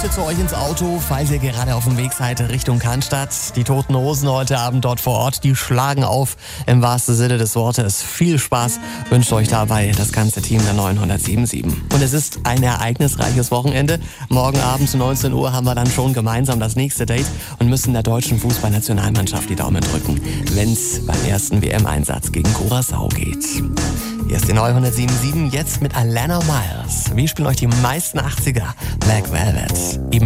Grüße zu euch ins Auto, falls ihr gerade auf dem Weg seid Richtung Cannstatt. Die Toten Hosen heute Abend dort vor Ort, die schlagen auf im wahrsten Sinne des Wortes. Viel Spaß wünscht euch dabei das ganze Team der 907.7. Und es ist ein ereignisreiches Wochenende. Morgen Abend um 19 Uhr haben wir dann schon gemeinsam das nächste Date und müssen der deutschen Fußballnationalmannschaft die Daumen drücken, wenn es beim ersten WM-Einsatz gegen Curaçao geht. Hier ist die 907.7, jetzt mit Alana Miles. Wir spielen euch die meisten 80er Black Velvet.